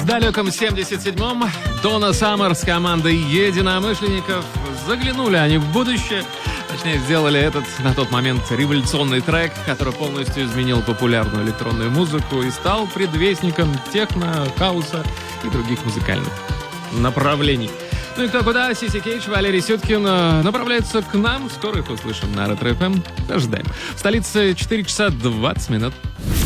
В далеком 77-м Дона Саммер с командой единомышленников заглянули они в будущее. Точнее, сделали этот на тот момент революционный трек, который полностью изменил популярную электронную музыку и стал предвестником техно, хаоса и других музыкальных направлений. Ну и кто куда, Сиси Кейдж, Валерий Сюткин направляются к нам. Скоро их услышим на Ретро ФМ. Ожидаем. В столице 4 часа 20 минут.